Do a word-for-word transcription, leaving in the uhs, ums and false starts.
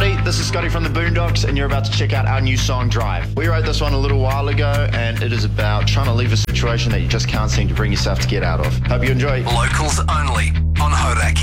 everybody. This is Scotty from the Boondocks, and you're about to check out our new song, Drive. We wrote this one a little while ago, and it is about trying to leave a situation that you just can't seem to bring yourself to get out of. Hope you enjoy. Locals only on Hauraki.